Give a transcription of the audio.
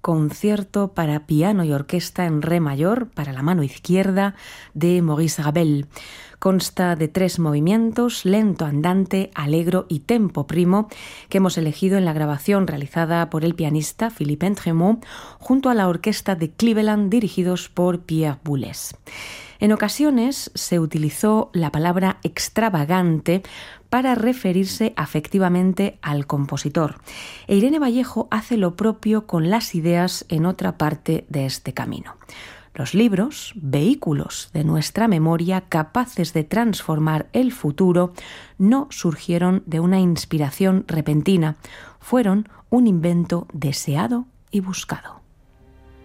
concierto para piano y orquesta en re mayor para la mano izquierda de Maurice Ravel. Consta de 3 movimientos, lento andante, allegro y tempo primo, que hemos elegido en la grabación realizada por el pianista Philippe Entremont junto a la orquesta de Cleveland dirigidos por Pierre Boulez. En ocasiones se utilizó la palabra extravagante para referirse afectivamente al compositor. E Irene Vallejo hace lo propio con las ideas en otra parte de este camino. Los libros, vehículos de nuestra memoria capaces de transformar el futuro, no surgieron de una inspiración repentina, fueron un invento deseado y buscado.